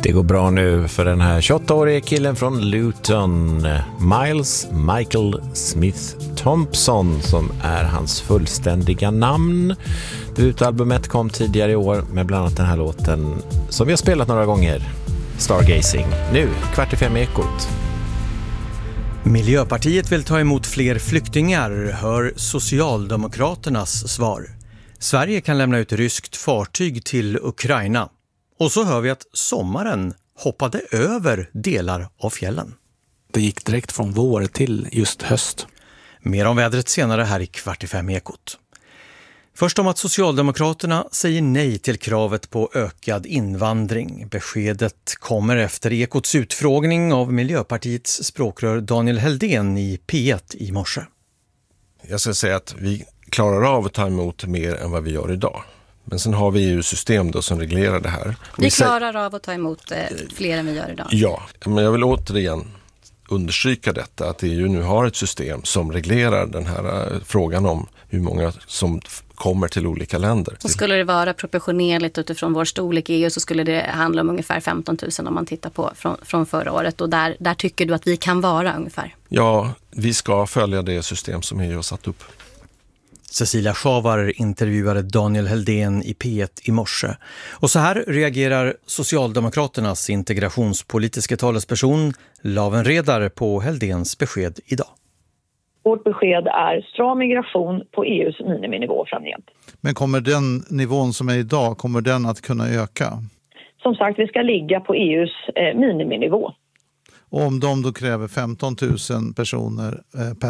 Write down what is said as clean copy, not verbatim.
Det går bra nu för den här 28-årige killen från Luton, Miles Michael Smith Thompson, som är hans fullständiga namn. Debutalbumet kom tidigare i år med bland annat den här låten som vi har spelat några gånger, Stargazing. Nu, 4:45 Ekot. Miljöpartiet vill ta emot fler flyktingar, hör Socialdemokraternas svar. Sverige kan lämna ut ryskt fartyg till Ukraina. Och så hör vi att sommaren hoppade över delar av fjällen. Det gick direkt från vår till just höst. Mer om vädret senare här i 4:45 Ekot. Först om att Socialdemokraterna säger nej till kravet på ökad invandring. Beskedet kommer efter Ekots utfrågning av Miljöpartiets språkrör Daniel Heldén i P1 i morse. Jag ska säga att vi klarar av att ta emot mer än vad vi gör idag. Men sen har vi ju system då som reglerar det här. Vi klarar av att ta emot fler än vi gör idag. Ja, men jag vill återigen understryka detta, att EU nu har ett system som reglerar den här frågan om hur många som kommer till olika länder. Så skulle det vara proportionerligt utifrån vår storlek i EU, så skulle det handla om ungefär 15 000 om man tittar på från förra året. Och där tycker du att vi kan vara ungefär? Ja, vi ska följa det system som EU har satt upp. Cecilia Schavar intervjuade Daniel Heldén i P1 i morse. Och så här reagerar Socialdemokraternas integrationspolitiska talesperson Laven Redar på Heldéns besked idag. Vårt besked är stram migration på EUs miniminivå framgent. Men kommer den nivån som är idag, kommer den att kunna öka? Som sagt, vi ska ligga på EUs miniminivå. Och om de då kräver 15 000 personer per